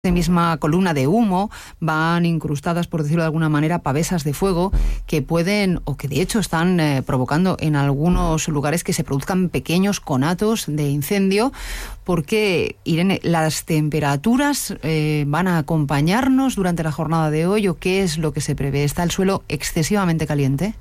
misma columna de humo van incrustadas, por decirlo de alguna manera, pavesas de fuego que pueden, o que de hecho están provocando en algunos lugares que se produzcan pequeños conatos de incendio. Porque, Irene, ¿las temperaturas van a acompañarnos durante la jornada de hoy o qué es lo que se prevé? ¿Está el suelo excesivamente caliente?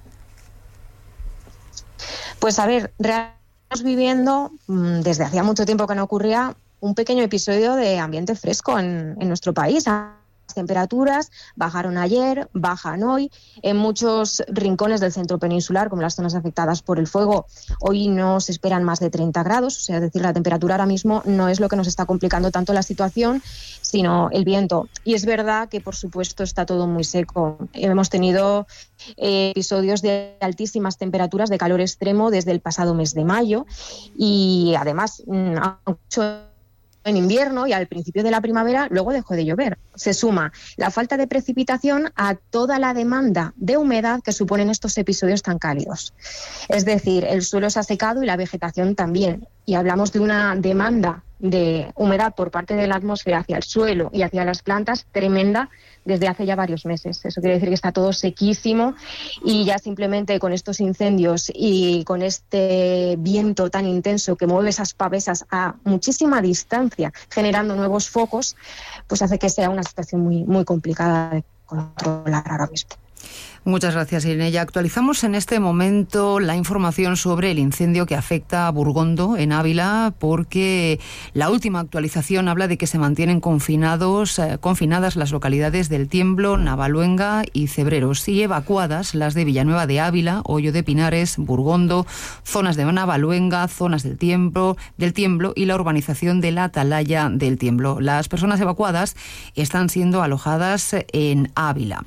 Pues a ver, estamos viviendo, desde hacía mucho tiempo que no ocurría, un pequeño episodio de ambiente fresco en nuestro país. Las temperaturas bajaron ayer, bajan hoy. En muchos rincones del centro peninsular, como las zonas afectadas por el fuego, hoy no se esperan más de 30 grados. O sea, es decir, la temperatura ahora mismo no es lo que nos está complicando tanto la situación, sino el viento. Y es verdad que, por supuesto, está todo muy seco. Hemos tenido episodios de altísimas temperaturas, de calor extremo, desde el pasado mes de mayo. Y además, en invierno y al principio de la primavera, luego dejó de llover. Se suma la falta de precipitación a toda la demanda de humedad que suponen estos episodios tan cálidos. Es decir, el suelo se ha secado y la vegetación también. Y hablamos de una demanda de humedad por parte de la atmósfera hacia el suelo y hacia las plantas tremenda desde hace ya varios meses. Eso quiere decir que está todo sequísimo y ya simplemente con estos incendios y con este viento tan intenso que mueve esas pavesas a muchísima distancia, generando nuevos focos, pues hace que sea una situación muy, muy complicada de controlar ahora mismo. Muchas gracias, Irene. Ya actualizamos en este momento la información sobre el incendio que afecta a Burgondo, en Ávila, porque la última actualización habla de que se mantienen confinadas las localidades del Tiemblo, Navaluenga y Cebreros, y evacuadas las de Villanueva de Ávila, Hoyo de Pinares, Burgondo, zonas de Navaluenga, zonas del Tiemblo y la urbanización de la Atalaya del Tiemblo. Las personas evacuadas están siendo alojadas en Ávila.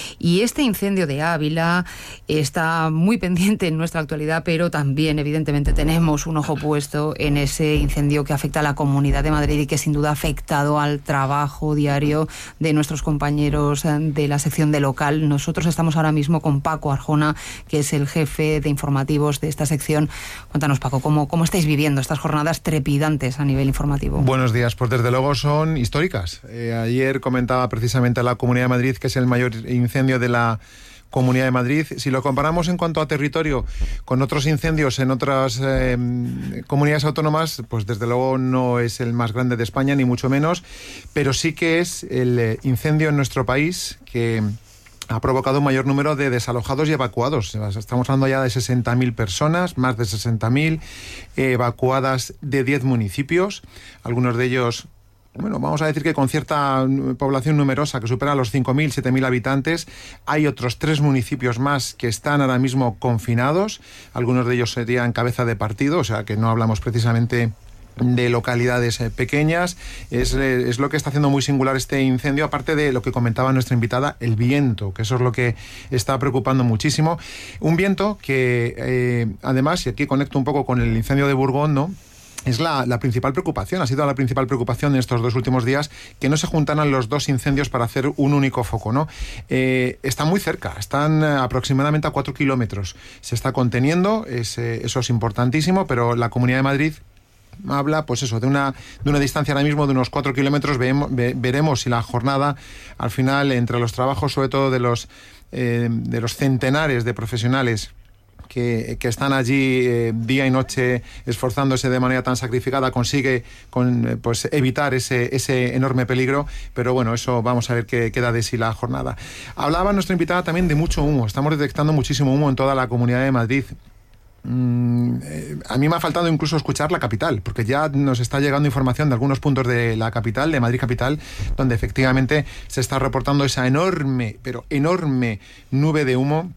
Y este incendio de Ávila está muy pendiente en nuestra actualidad, pero también evidentemente tenemos un ojo puesto en ese incendio que afecta a la Comunidad de Madrid y que sin duda ha afectado al trabajo diario de nuestros compañeros de la sección de local. Nosotros estamos ahora mismo con Paco Arjona, que es el jefe de informativos de esta sección. Cuéntanos, Paco, ¿cómo estáis viviendo estas jornadas trepidantes a nivel informativo? Buenos días, pues desde luego son históricas. Ayer comentaba precisamente la Comunidad de Madrid que es el mayor incendio de la Comunidad de Madrid. Si lo comparamos en cuanto a territorio con otros incendios en otras comunidades autónomas, pues desde luego no es el más grande de España, ni mucho menos, pero sí que es el incendio en nuestro país que ha provocado un mayor número de desalojados y evacuados. Estamos hablando ya de 60.000 personas, más de 60.000 evacuadas de 10 municipios, algunos de ellos, bueno, vamos a decir que con cierta población numerosa que supera los 5.000, 7.000 habitantes. Hay otros 3 municipios más que están ahora mismo confinados. Algunos de ellos serían cabeza de partido, o sea que no hablamos precisamente de localidades pequeñas. Es lo que está haciendo muy singular este incendio, aparte de lo que comentaba nuestra invitada, el viento, que eso es lo que está preocupando muchísimo. Un viento que además, y aquí conecto un poco con el incendio de Burgondo, es la principal preocupación, ha sido la principal preocupación en estos 2 últimos días, que no se juntaran los 2 incendios para hacer un único foco, ¿no? Están muy cerca, están aproximadamente a 4 kilómetros. Se está conteniendo, eso es importantísimo, pero la Comunidad de Madrid habla, pues eso, de una distancia ahora mismo de unos 4 kilómetros. Veremos si la jornada, al final, entre los trabajos, sobre todo de los centenares de profesionales que están allí día y noche esforzándose de manera tan sacrificada, consigue pues evitar ese enorme peligro. Pero bueno, eso vamos a ver qué queda de sí la jornada. Hablaba nuestra invitada también de mucho humo. Estamos detectando muchísimo humo en toda la Comunidad de Madrid. A mí me ha faltado incluso escuchar la capital, porque ya nos está llegando información de algunos puntos de la capital, de Madrid capital, donde efectivamente se está reportando esa enorme, pero enorme nube de humo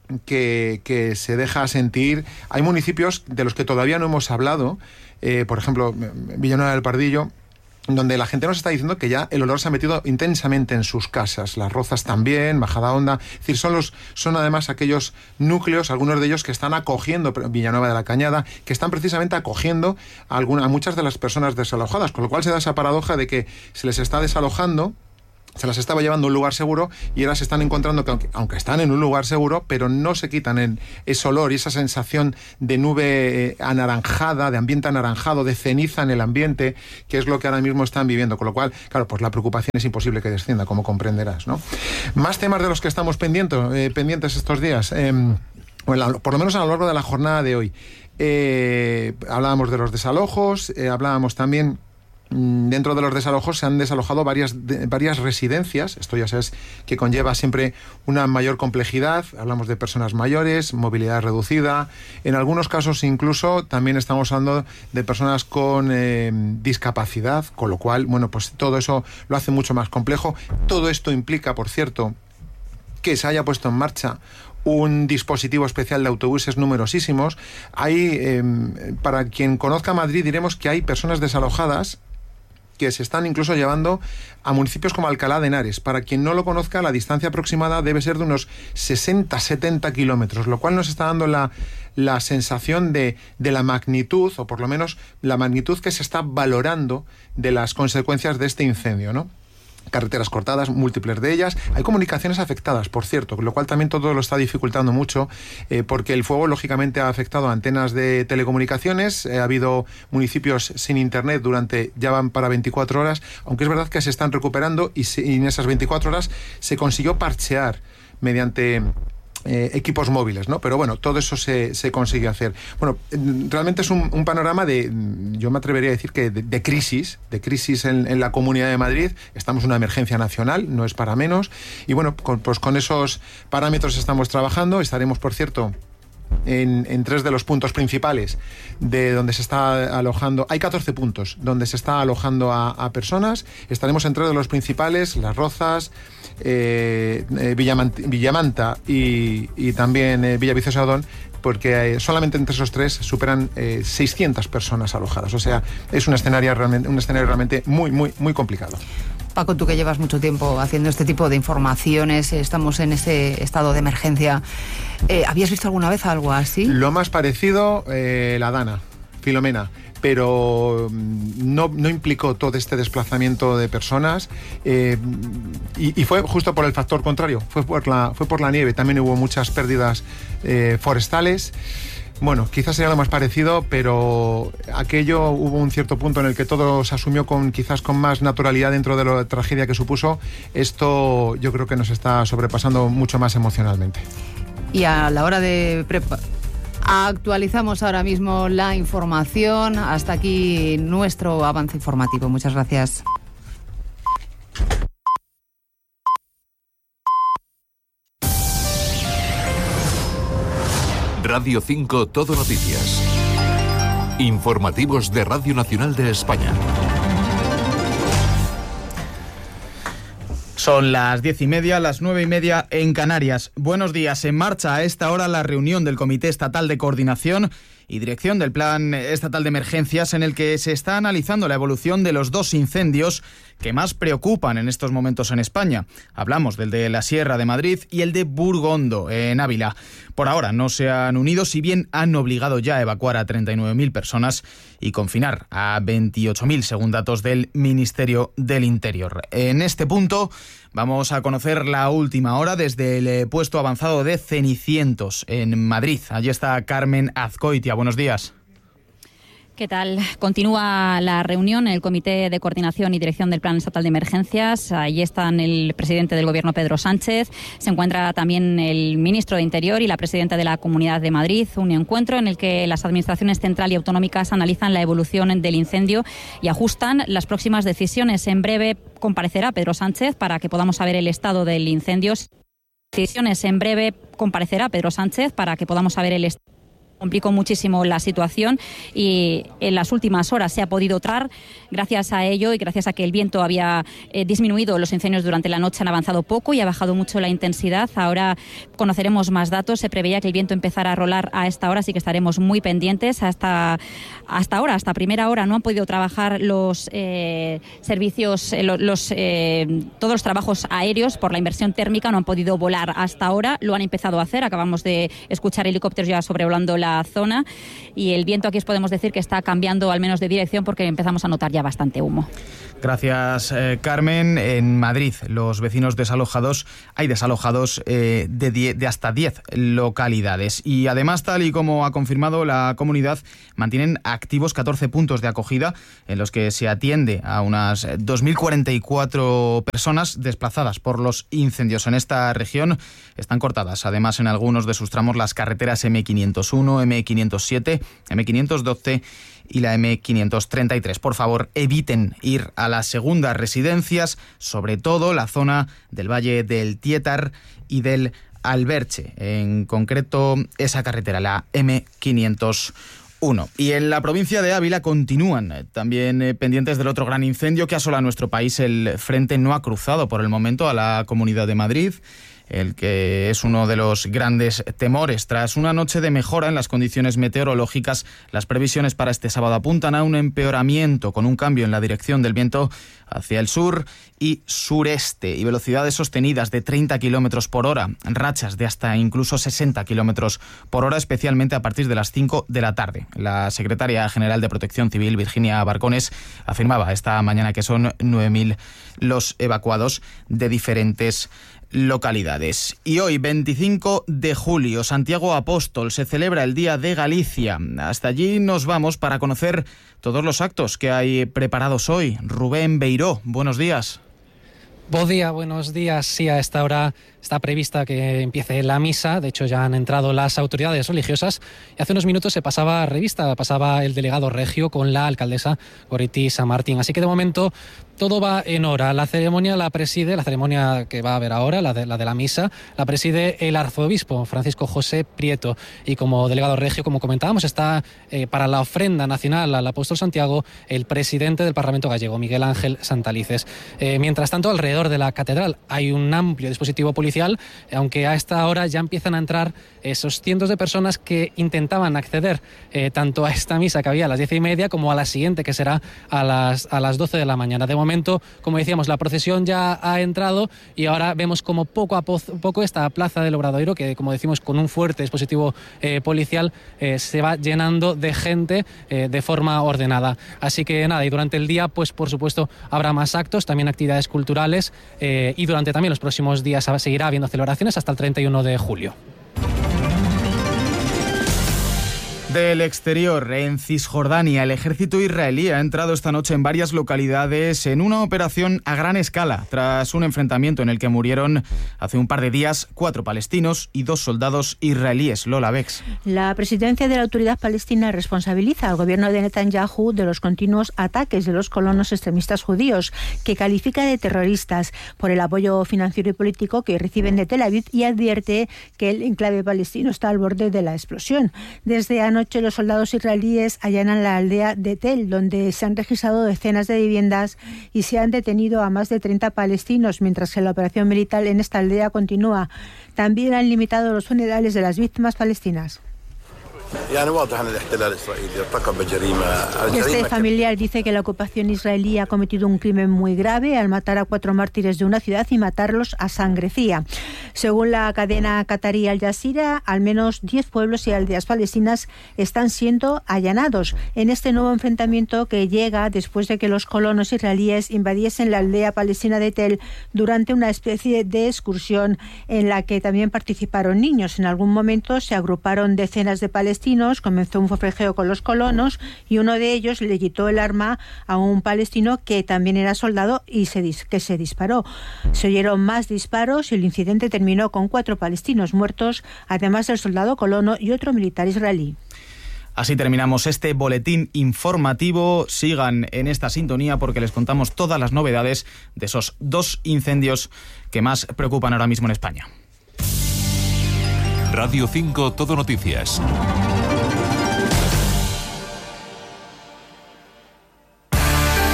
que se deja sentir. Hay municipios de los que todavía no hemos hablado, por ejemplo, Villanueva del Pardillo, donde la gente nos está diciendo que ya el olor se ha metido intensamente en sus casas. Las Rozas también, Majadahonda. Es decir, son además aquellos núcleos, algunos de ellos que están acogiendo, Villanueva de la Cañada, que están precisamente acogiendo a muchas de las personas desalojadas, con lo cual se da esa paradoja de que se les está desalojando, se las estaba llevando a un lugar seguro y ahora se están encontrando que aunque están en un lugar seguro, pero no se quitan ese olor y esa sensación de nube anaranjada, de ambiente anaranjado, de ceniza en el ambiente, que es lo que ahora mismo están viviendo, con lo cual, claro, pues la preocupación es imposible que descienda, como comprenderás, ¿no? Más temas de los que estamos pendientes estos días, bueno, por lo menos a lo largo de la jornada de hoy. Hablábamos de los desalojos, hablábamos también. Dentro de los desalojos se han desalojado varias residencias. Esto ya sabes que conlleva siempre una mayor complejidad. Hablamos de personas mayores, movilidad reducida. En algunos casos incluso también estamos hablando de personas con discapacidad, con lo cual, bueno, pues todo eso lo hace mucho más complejo. Todo esto implica, por cierto, que se haya puesto en marcha un dispositivo especial de autobuses numerosísimos. Hay, para quien conozca Madrid, diremos que hay personas desalojadas que se están incluso llevando a municipios como Alcalá de Henares. Para quien no lo conozca, la distancia aproximada debe ser de unos 60-70 kilómetros, lo cual nos está dando la sensación de la magnitud, o por lo menos la magnitud que se está valorando de las consecuencias de este incendio, ¿no? Carreteras cortadas, múltiples de ellas. Hay comunicaciones afectadas, por cierto, lo cual también todo lo está dificultando mucho, porque el fuego, lógicamente, ha afectado a antenas de telecomunicaciones. Ha habido municipios sin internet ya van para 24 horas, aunque es verdad que se están recuperando y en esas 24 horas se consiguió parchear mediante equipos móviles, ¿no? Pero bueno, todo eso se consigue hacer. Bueno, realmente es un panorama yo me atrevería a decir que de crisis en la Comunidad de Madrid. Estamos en una emergencia nacional, no es para menos, y bueno, pues con esos parámetros estamos trabajando. Estaremos, por cierto, en 3 de los puntos principales de donde se está alojando. Hay 14 puntos donde se está alojando a personas. Estaremos en 3 de los principales: Las Rozas, Villamanta y también Villaviciosa Odón, porque solamente entre esos 3 superan 600 personas alojadas. O sea, es un escenario realmente muy, muy, muy complicado. Paco, tú que llevas mucho tiempo haciendo este tipo de informaciones, estamos en este estado de emergencia. ¿Habías visto alguna vez algo así? Lo más parecido, la Dana, Filomena, pero no implicó todo este desplazamiento de personas, y fue justo por el factor contrario, fue por la nieve. También hubo muchas pérdidas forestales. Bueno, quizás sería lo más parecido, pero aquello hubo un cierto punto en el que todo se asumió quizás con más naturalidad dentro de la tragedia que supuso. Esto yo creo que nos está sobrepasando mucho más emocionalmente. Y a la hora de actualizamos ahora mismo la información. Hasta aquí nuestro avance informativo. Muchas gracias. Radio 5 Todo Noticias. Informativos de Radio Nacional de España. Son las 10:30, las 9:30 en Canarias. Buenos días. En marcha a esta hora la reunión del Comité Estatal de Coordinación y Dirección del Plan Estatal de Emergencias, en el que se está analizando la evolución de los 2 incendios que más preocupan en estos momentos en España. Hablamos del de la Sierra de Madrid y el de Burgondo, en Ávila. Por ahora no se han unido, si bien han obligado ya a evacuar a 39.000 personas y confinar a 28.000, según datos del Ministerio del Interior. En este punto vamos a conocer la última hora desde el puesto avanzado de Cenicientos, en Madrid. Allí está Carmen Azcoitia. Buenos días. ¿Qué tal? Continúa la reunión en el Comité de Coordinación y Dirección del Plan Estatal de Emergencias. Allí están el presidente del Gobierno, Pedro Sánchez. Se encuentra también el ministro de Interior y la presidenta de la Comunidad de Madrid. Un encuentro en el que las administraciones central y autonómicas analizan la evolución del incendio y ajustan las próximas decisiones. En breve comparecerá Pedro Sánchez para que podamos saber el estado del incendio. En breve comparecerá Pedro Sánchez para que podamos saber el estado. Complicó muchísimo la situación y en las últimas horas se ha podido tratar. Gracias a ello y gracias a que el viento había disminuido, los incendios durante la noche han avanzado poco y ha bajado mucho la intensidad. Ahora conoceremos más datos. Se preveía que el viento empezara a rolar a esta hora, así que estaremos muy pendientes. Hasta primera hora no han podido trabajar los servicios, todos los trabajos aéreos por la inversión térmica, no han podido volar hasta ahora. Lo han empezado a hacer. Acabamos de escuchar helicópteros ya sobrevolando la la zona, y el viento aquí os podemos decir que está cambiando al menos de dirección porque empezamos a notar ya bastante humo. Gracias, Carmen. En Madrid, los vecinos desalojados, hay desalojados de hasta 10 localidades. Y además, tal y como ha confirmado la comunidad, mantienen activos 14 puntos de acogida en los que se atiende a unas 2.044 personas desplazadas por los incendios. En esta región están cortadas, además, en algunos de sus tramos las carreteras M501, M507, M512 y la M533. Por favor, eviten ir a las segundas residencias, sobre todo la zona del Valle del Tietar y del Alberche, en concreto esa carretera, la M501. Y en la provincia de Ávila continúan también pendientes del otro gran incendio que asola nuestro país. El frente no ha cruzado por el momento a la Comunidad de Madrid, el que es uno de los grandes temores. Tras una noche de mejora en las condiciones meteorológicas, las previsiones para este sábado apuntan a un empeoramiento, con un cambio en la dirección del viento hacia el sur y sureste y velocidades sostenidas de 30 kilómetros por hora, rachas de hasta incluso 60 kilómetros por hora, especialmente a partir de las 5 de la tarde. La secretaria general de Protección Civil, Virginia Barcones, afirmaba esta mañana que son 9.000 los evacuados de diferentes localidades. Y hoy, 25 de julio, Santiago Apóstol, se celebra el Día de Galicia. Hasta allí nos vamos para conocer todos los actos que hay preparados hoy. Rubén Beiró, buenos días. Buenos días. Sí, a esta hora está prevista que empiece la misa. De hecho, ya han entrado las autoridades religiosas y hace unos minutos se pasaba revista, pasaba el delegado regio con la alcaldesa Goretti San Martín. Así que de momento todo va en hora. La ceremonia que va a haber ahora, la de la misa, la preside el arzobispo Francisco José Prieto. Y como delegado regio, como comentábamos, está para la ofrenda nacional al apóstol Santiago el presidente del Parlamento gallego, Miguel Ángel Santalices. Mientras tanto, alrededor de la catedral hay un amplio dispositivo policial, aunque a esta hora ya empiezan a entrar esos cientos de personas que intentaban acceder tanto a esta misa que había a las 10:30 como a la siguiente, que será a las 12 de la mañana. De momento, como decíamos, la procesión ya ha entrado y ahora vemos como poco a poco esta plaza del Obradoiro, que como decimos con un fuerte dispositivo policial, se va llenando de gente de forma ordenada. Así que nada, y durante el día, pues por supuesto, habrá más actos, también actividades culturales, y durante también los próximos días seguirá habiendo celebraciones hasta el 31 de julio. Del exterior, en Cisjordania, el ejército israelí ha entrado esta noche en varias localidades en una operación a gran escala, tras un enfrentamiento en el que murieron hace un par de días 4 palestinos y 2 soldados israelíes. Lola Bex. La presidencia de la Autoridad Palestina responsabiliza al gobierno de Netanyahu de los continuos ataques de los colonos extremistas judíos, que califica de terroristas, por el apoyo financiero y político que reciben de Tel Aviv, y advierte que el enclave palestino está al borde de la explosión. Desde anoche los soldados israelíes allanan la aldea de Tel, donde se han registrado decenas de viviendas y se han detenido a más de 30 palestinos, mientras que la operación militar en esta aldea continúa. También han limitado los funerales de las víctimas palestinas. Este familiar dice que la ocupación israelí ha cometido un crimen muy grave al matar a 4 mártires de una ciudad y matarlos a sangre fría. Según la cadena qatarí Al Jazeera, al menos 10 pueblos y aldeas palestinas están siendo allanados en este nuevo enfrentamiento, que llega después de que los colonos israelíes invadiesen la aldea palestina de Tel durante una especie de excursión en la que también participaron niños. En algún momento se agruparon decenas de palestinos, comenzó un forcejeo con los colonos y uno de ellos le quitó el arma a un palestino que también era soldado y que se disparó. Se oyeron más disparos y el incidente terminó con 4 palestinos muertos, además del soldado colono y otro militar israelí. Así terminamos este boletín informativo. Sigan en esta sintonía porque les contamos todas las novedades de esos 2 incendios que más preocupan ahora mismo en España. Radio 5 Todo Noticias.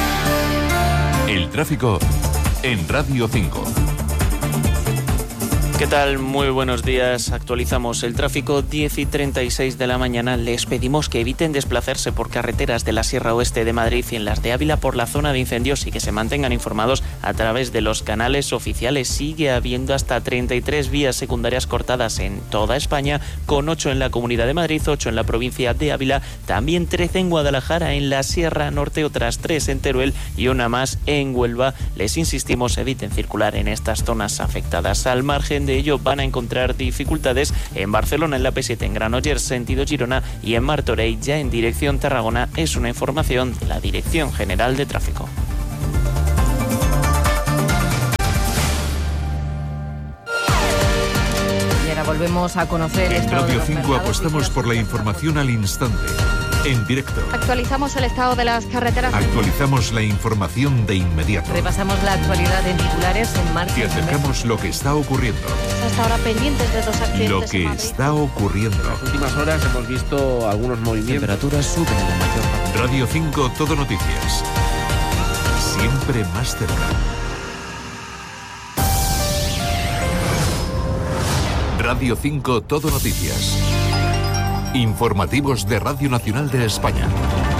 El tráfico en Radio 5. ¿Qué tal? Muy buenos días. Actualizamos el tráfico 10 y 36 de la mañana. Les pedimos que eviten desplazarse por carreteras de la Sierra Oeste de Madrid y en las de Ávila por la zona de incendios y que se mantengan informados a través de los canales oficiales. Sigue habiendo hasta 33 vías secundarias cortadas en toda España, con 8 en la Comunidad de Madrid, 8 en la provincia de Ávila, también 13 en Guadalajara, en la Sierra Norte, otras 3 en Teruel y una más en Huelva. Les insistimos, eviten circular en estas zonas afectadas. Al margen de ello, van a encontrar dificultades en Barcelona, en la P7, en Granollers, sentido Girona, y en Martorell, ya en dirección Tarragona. Es una información de la Dirección General de Tráfico. Y ahora volvemos a conocer... En Radio 5 apostamos por la información al instante. En directo. Actualizamos el estado de las carreteras. Actualizamos la información de inmediato. Repasamos la actualidad en titulares en marcha. Y acercamos lo que está ocurriendo. Hasta ahora pendientes de 2 accidentes. Lo que está ocurriendo. En las últimas horas hemos visto algunos movimientos. Temperaturas suben en la mayor parte. Radio 5 Todo Noticias. Siempre más cerca. Radio 5 Todo Noticias. Informativos de Radio Nacional de España.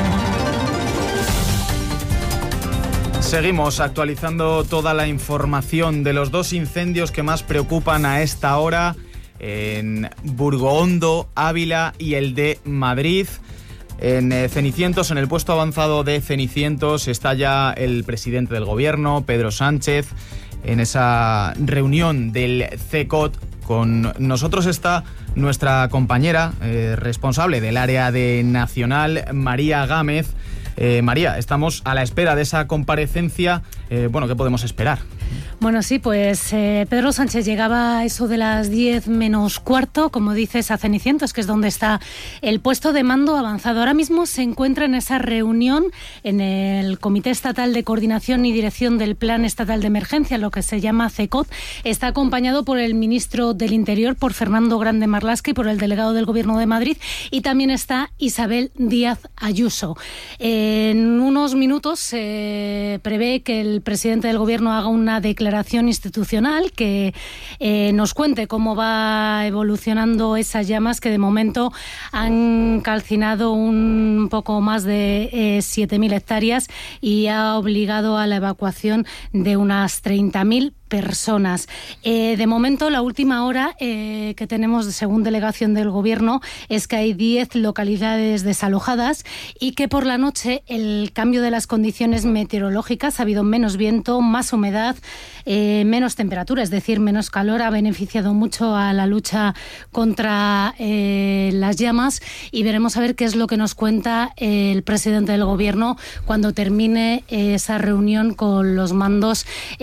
Seguimos actualizando toda la información de los 2 incendios que más preocupan a esta hora en Burgoondo, Ávila y el de Madrid. En Cenicientos, en el puesto avanzado de Cenicientos, está ya el presidente del gobierno, Pedro Sánchez, en esa reunión del CECOT. Con nosotros está nuestra compañera responsable del área de Nacional, María Gámez. María, estamos a la espera de esa comparecencia. ¿Qué podemos esperar? Bueno, sí, pues Pedro Sánchez llegaba a eso de las 10 menos cuarto, como dices, a Cenicientos, que es donde está el puesto de mando avanzado. Ahora mismo se encuentra en esa reunión en el Comité Estatal de Coordinación y Dirección del Plan Estatal de Emergencia, lo que se llama CECOT. Está acompañado por el ministro del Interior, por Fernando Grande Marlaska, y por el delegado del Gobierno de Madrid, y también está Isabel Díaz Ayuso. En unos minutos se prevé que el presidente del Gobierno haga una declaración institucional que nos cuente cómo va evolucionando esas llamas que de momento han calcinado un poco más de 7.000 hectáreas y ha obligado a la evacuación de unas 30.000 personas. De momento, la última hora que tenemos, según delegación del Gobierno, es que hay 10 localidades desalojadas y que por la noche el cambio de las condiciones meteorológicas, ha habido menos viento, más humedad, menos temperatura, es decir, menos calor, ha beneficiado mucho a la lucha contra las llamas, y veremos a ver qué es lo que nos cuenta el presidente del Gobierno cuando termine esa reunión con los mandos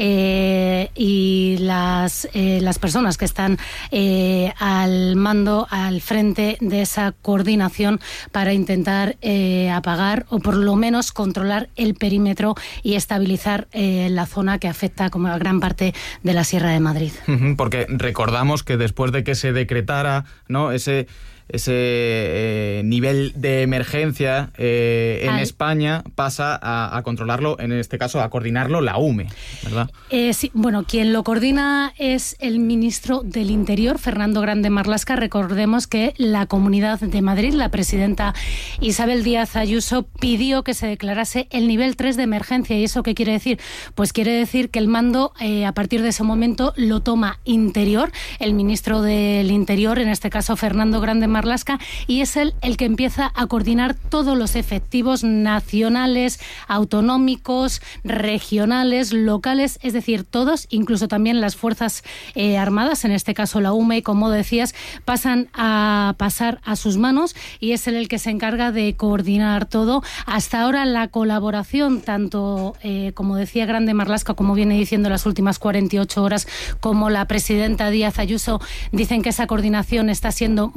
y las personas que están al mando, al frente de esa coordinación, para intentar apagar o por lo menos controlar el perímetro y estabilizar la zona que afecta como a gran parte de la Sierra de Madrid. Porque recordamos que después de que se decretara, ¿no?, ese nivel de emergencia en España, pasa a controlarlo, en este caso a coordinarlo, la UME, ¿verdad? Sí, bueno, quien lo coordina es el ministro del Interior, Fernando Grande Marlaska. Recordemos que la Comunidad de Madrid, la presidenta Isabel Díaz Ayuso, pidió que se declarase el nivel 3 de emergencia. ¿Y eso qué quiere decir? Pues quiere decir que el mando, a partir de ese momento, lo toma Interior, el ministro del Interior, en este caso Fernando Grande Marlaska, y es él el que empieza a coordinar todos los efectivos nacionales, autonómicos, regionales, locales, es decir, todos, incluso también las Fuerzas Armadas, en este caso la UME, como decías, pasan a pasar a sus manos, y es él el que se encarga de coordinar todo. Hasta ahora la colaboración, tanto como decía Grande Marlaska, como viene diciendo las últimas 48 horas, como la presidenta Díaz Ayuso, dicen que esa coordinación está siendo muy efectiva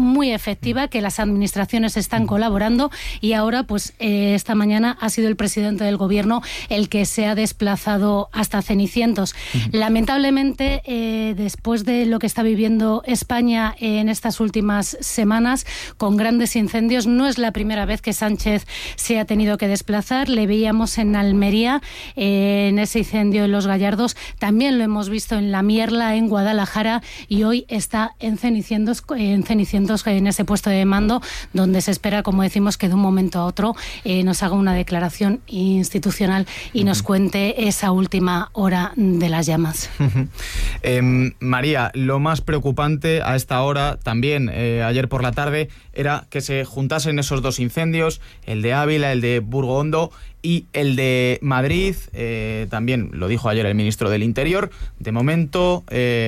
efectiva, que las administraciones están colaborando y ahora, pues esta mañana ha sido el presidente del gobierno el que se ha desplazado hasta Cenicientos. Lamentablemente, después de lo que está viviendo España en estas últimas semanas, con grandes incendios, no es la primera vez que Sánchez se ha tenido que desplazar. Le veíamos en Almería, en ese incendio en Los Gallardos, también lo hemos visto en La Mierla, en Guadalajara, y hoy está en Cenicientos, en ese puesto de mando, donde se espera, como decimos, que de un momento a otro nos haga una declaración institucional y nos cuente esa última hora de las llamas. María, lo más preocupante a esta hora, también ayer por la tarde, era que se juntasen esos dos incendios, el de Ávila, el de Burgondo y el de Madrid. También lo dijo ayer el ministro del Interior. De momento,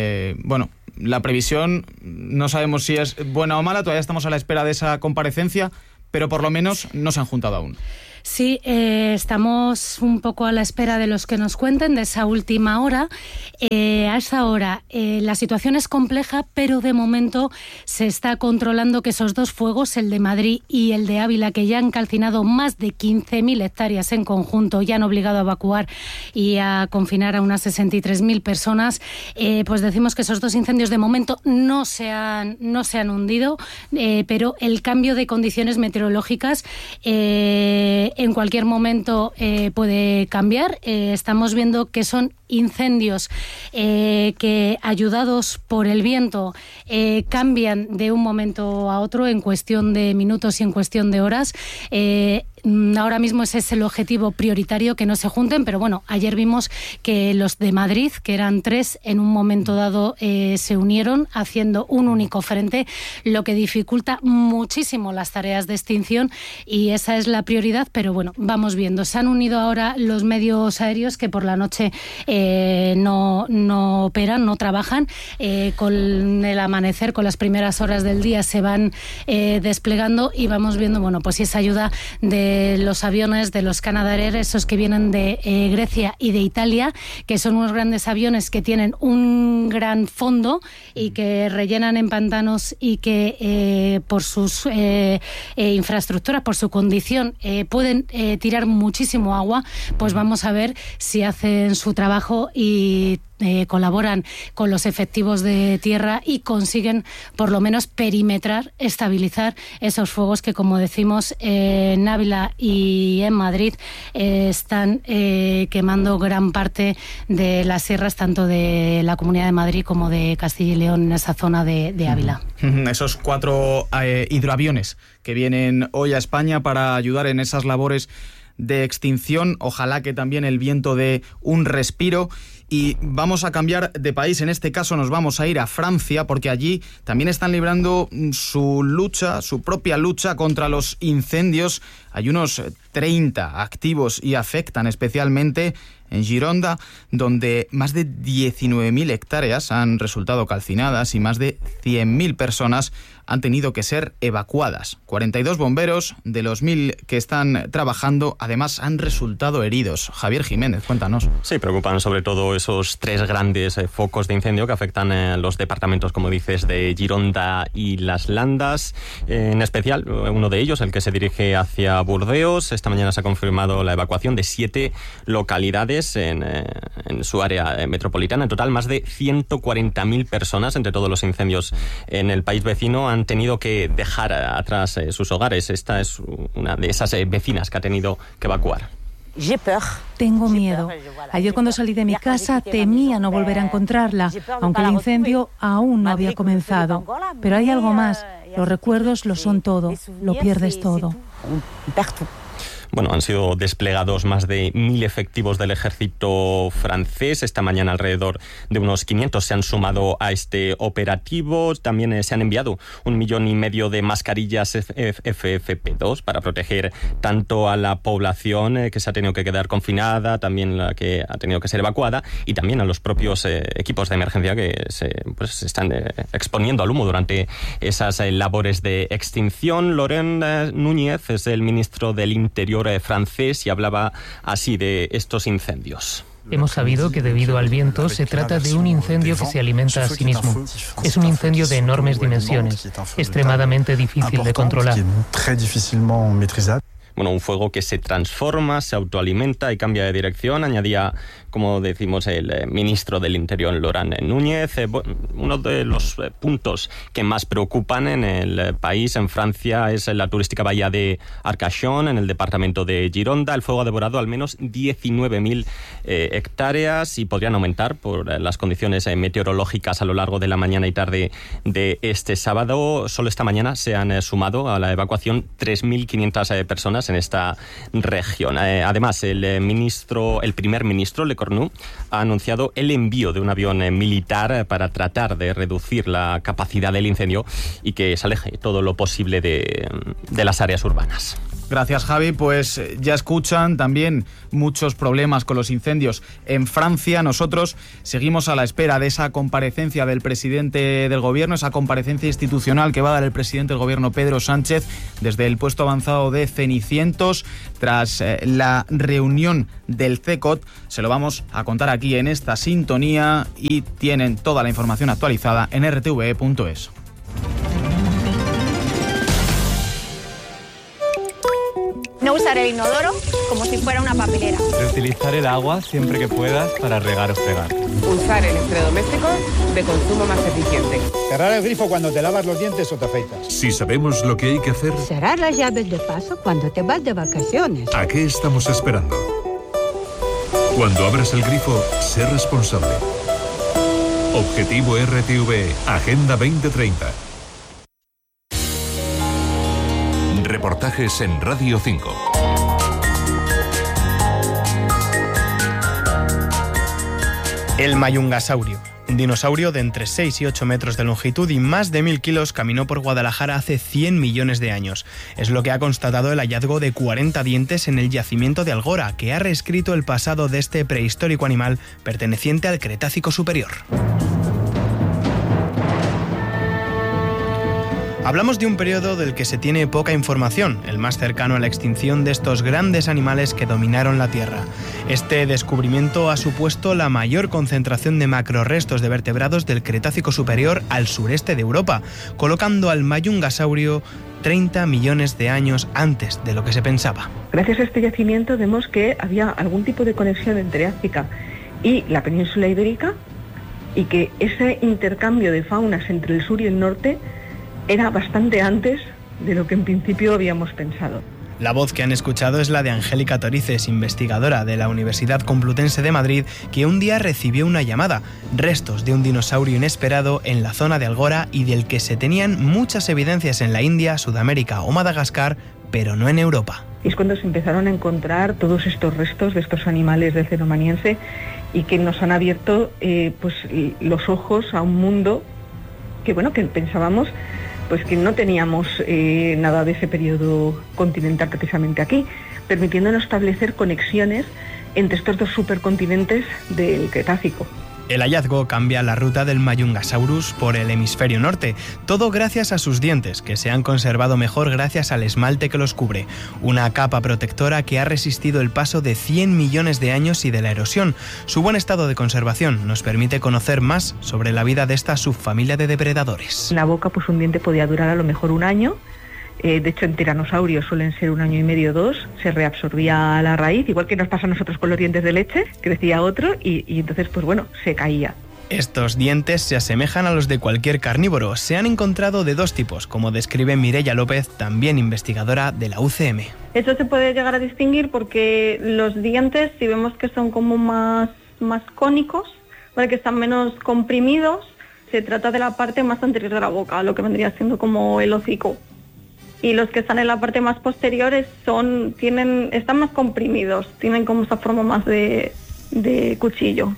la previsión no sabemos si es buena o mala, todavía estamos a la espera de esa comparecencia, pero por lo menos no se han juntado aún. Sí, estamos un poco a la espera de los que nos cuenten de esa última hora. A esa hora la situación es compleja, pero de momento se está controlando que esos dos fuegos, el de Madrid y el de Ávila, que ya han calcinado más de 15.000 hectáreas en conjunto, ya han obligado a evacuar y a confinar a unas 63.000 personas, pues decimos que esos dos incendios de momento no se han hundido, pero el cambio de condiciones meteorológicas en cualquier momento puede cambiar. Estamos viendo que son incendios que, ayudados por el viento, cambian de un momento a otro en cuestión de minutos y en cuestión de horas. Ahora mismo ese es el objetivo prioritario, que no se junten, pero bueno, ayer vimos que los de Madrid, que eran 3, en un momento dado se unieron haciendo un único frente, lo que dificulta muchísimo las tareas de extinción, y esa es la prioridad, pero bueno, vamos viendo. Se han unido ahora los medios aéreos, que por la noche no operan, no trabajan. Con el amanecer, con las primeras horas del día, se van desplegando y vamos viendo, bueno, pues esa ayuda de los aviones de los Canadair, esos que vienen de Grecia y de Italia, que son unos grandes aviones que tienen un gran fondo y que rellenan en pantanos y que por sus infraestructuras, por su condición, pueden tirar muchísimo agua. Pues vamos a ver si hacen su trabajo y colaboran con los efectivos de tierra y consiguen por lo menos perimetrar, estabilizar esos fuegos que, como decimos, en Ávila y en Madrid están quemando gran parte de las sierras, tanto de la Comunidad de Madrid como de Castilla y León, en esa zona de Ávila. Esos 4 hidroaviones que vienen hoy a España para ayudar en esas labores de extinción. Ojalá que también el viento dé un respiro. Y vamos a cambiar de país. En este caso nos vamos a ir a Francia, porque allí también están librando su propia lucha contra los incendios. Hay unos 30 activos y afectan especialmente en Gironda, donde más de 19.000 hectáreas han resultado calcinadas y más de 100.000 personas han tenido que ser evacuadas. 42 bomberos de los 1.000 que están trabajando, además, han resultado heridos. Javier Jiménez, cuéntanos. Sí, preocupan sobre todo esos 3 grandes focos de incendio que afectan los departamentos, como dices, de Gironda y Las Landas. En especial, uno de ellos, el que se dirige hacia Burdeos. Esta mañana se ha confirmado la evacuación de 7 localidades en su área metropolitana. En total, más de 140.000 personas, entre todos los incendios en el país vecino, han tenido que dejar atrás sus hogares. Esta es una de esas vecinas que ha tenido que evacuar. Tengo miedo. Ayer, cuando salí de mi casa, temía no volver a encontrarla, aunque el incendio aún no había comenzado. Pero hay algo más. Los recuerdos lo son todo. Lo pierdes todo. Bueno, han sido desplegados más de 1.000 efectivos del ejército francés. Esta mañana alrededor de unos 500 se han sumado a este operativo. También se han enviado 1,5 millones de mascarillas FFP2 para proteger tanto a la población que se ha tenido que quedar confinada, también la que ha tenido que ser evacuada, y también a los propios equipos de emergencia que se están exponiendo al humo durante esas labores de extinción. Laurent Nunez es el ministro del Interior francés y hablaba así de estos incendios. Hemos sabido que debido al viento se trata de un incendio que se alimenta a sí mismo. Es un incendio de enormes dimensiones, extremadamente difícil de controlar. Bueno, un fuego que se transforma, se autoalimenta y cambia de dirección, añadía, como decimos, el ministro del Interior, Laurent Núñez. Uno de los puntos que más preocupan en el país, en Francia, es la turística bahía de Arcachon, en el departamento de Gironda. El fuego ha devorado al menos 19.000 hectáreas y podrían aumentar por las condiciones meteorológicas a lo largo de la mañana y tarde de este sábado. Solo esta mañana se han sumado a la evacuación 3.500 personas en esta región. Además, el primer ministro, Le Cornu, ha anunciado el envío de un avión militar para tratar de reducir la capacidad del incendio y que se aleje todo lo posible de las áreas urbanas. Gracias, Javi. Pues ya escuchan también muchos problemas con los incendios en Francia. Nosotros seguimos a la espera de esa comparecencia del presidente del gobierno, esa comparecencia institucional que va a dar el presidente del gobierno, Pedro Sánchez, desde el puesto avanzado de Cenicientos, tras la reunión del CECOT. Se lo vamos a contar aquí en esta sintonía y tienen toda la información actualizada en rtve.es. No usar el inodoro como si fuera una papelera. Reutilizar el agua siempre que puedas para regar o fregar. Usar electrodomésticos de consumo más eficiente. Cerrar el grifo cuando te lavas los dientes o te afeitas. Si sabemos lo que hay que hacer... Cerrar las llaves de paso cuando te vas de vacaciones. ¿A qué estamos esperando? Cuando abras el grifo, sé responsable. Objetivo RTV, Agenda 2030. Reportajes en Radio 5. El mayungasaurio, un dinosaurio de entre 6 y 8 metros de longitud y más de 1.000 kilos, caminó por Guadalajara hace 100 millones de años. Es lo que ha constatado el hallazgo de 40 dientes en el yacimiento de Algora, que ha reescrito el pasado de este prehistórico animal perteneciente al Cretácico superior. Hablamos de un periodo del que se tiene poca información, el más cercano a la extinción de estos grandes animales que dominaron la Tierra. Este descubrimiento ha supuesto la mayor concentración de macrorrestos de vertebrados del Cretácico superior al sureste de Europa, colocando al mayungasaurio 30 millones de años antes de lo que se pensaba. Gracias a este yacimiento vemos que había algún tipo de conexión entre África y la península ibérica y que ese intercambio de faunas entre el sur y el norte era bastante antes de lo que en principio habíamos pensado. La voz que han escuchado es la de Angélica Torices, investigadora de la Universidad Complutense de Madrid, que un día recibió una llamada, restos de un dinosaurio inesperado en la zona de Algora y del que se tenían muchas evidencias en la India, Sudamérica o Madagascar, pero no en Europa. Y es cuando se empezaron a encontrar todos estos restos de estos animales del Cenomaniense y que nos han abierto pues los ojos a un mundo que pensábamos pues que no teníamos nada de ese periodo continental precisamente aquí, permitiéndonos establecer conexiones entre estos dos supercontinentes del Cretácico. El hallazgo cambia la ruta del Mayungasaurus por el hemisferio norte, todo gracias a sus dientes, que se han conservado mejor gracias al esmalte que los cubre, una capa protectora que ha resistido el paso de 100 millones de años y de la erosión. Su buen estado de conservación nos permite conocer más sobre la vida de esta subfamilia de depredadores. En la boca, pues un diente podía durar a lo mejor un año. De hecho, en tiranosaurios suelen ser 1 año y medio, 2, se reabsorbía la raíz, igual que nos pasa a nosotros con los dientes de leche, crecía otro y entonces, se caía. Estos dientes se asemejan a los de cualquier carnívoro. Se han encontrado de 2 tipos, como describe Mireia López, también investigadora de la UCM. Eso se puede llegar a distinguir porque los dientes, si vemos que son como más cónicos, ¿vale?, que están menos comprimidos, se trata de la parte más anterior de la boca, lo que vendría siendo como el hocico. Y los que están en la parte más posterior están más comprimidos, tienen como esa forma más de cuchillo.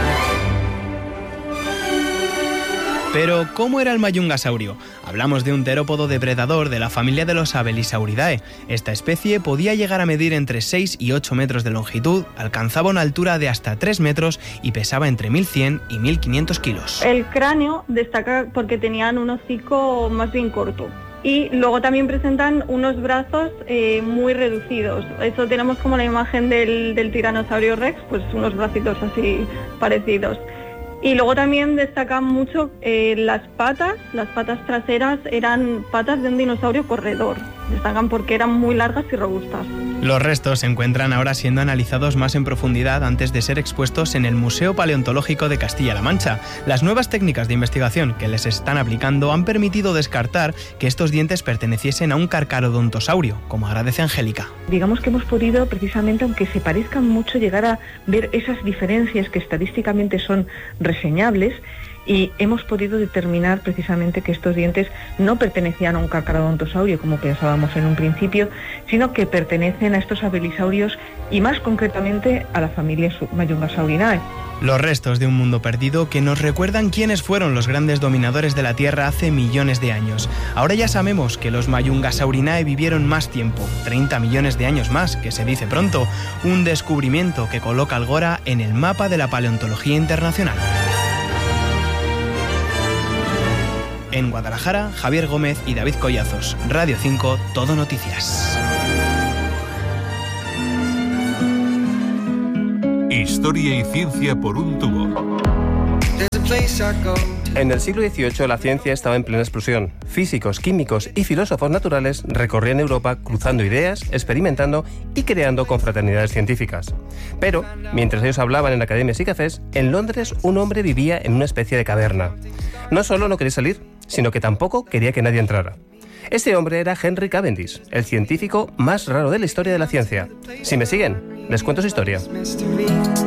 Pero, ¿cómo era el mayungasaurio? Hablamos de un terópodo depredador de la familia de los Abelisauridae. Esta especie podía llegar a medir entre 6 y 8 metros de longitud, alcanzaba una altura de hasta 3 metros y pesaba entre 1.100 y 1.500 kilos. El cráneo destaca porque tenían un hocico más bien corto. Y luego también presentan unos brazos muy reducidos. Eso tenemos como la imagen del tiranosaurio Rex, pues unos bracitos así parecidos. Y luego también destacan mucho las patas traseras eran patas de un dinosaurio corredor. Destacan porque eran muy largas y robustas. Los restos se encuentran ahora siendo analizados más en profundidad antes de ser expuestos en el Museo Paleontológico de Castilla-La Mancha. Las nuevas técnicas de investigación que les están aplicando han permitido descartar que estos dientes perteneciesen a un carcarodontosaurio, como agradece Angélica. Digamos que hemos podido, precisamente, aunque se parezcan mucho, llegar a ver esas diferencias que estadísticamente son reseñables, y hemos podido determinar precisamente que estos dientes no pertenecían a un carcarodontosaurio como pensábamos en un principio, sino que pertenecen a estos abelisaurios y más concretamente a la familia Mayungasaurinae. Los restos de un mundo perdido que nos recuerdan quiénes fueron los grandes dominadores de la Tierra hace millones de años. Ahora ya sabemos que los Mayungasaurinae vivieron más tiempo, 30 millones de años más, que se dice pronto, un descubrimiento que coloca al Gora en el mapa de la paleontología internacional. En Guadalajara, Javier Gómez y David Collazos. Radio 5, Todo Noticias. Historia y ciencia por un tubo. En el siglo XVIII la ciencia estaba en plena explosión. Físicos, químicos y filósofos naturales recorrían Europa cruzando ideas, experimentando y creando confraternidades científicas. Pero, mientras ellos hablaban en academias y cafés, en Londres un hombre vivía en una especie de caverna. No solo no quería salir, sino que tampoco quería que nadie entrara. Este hombre era Henry Cavendish, el científico más raro de la historia de la ciencia. Si me siguen, les cuento su historia.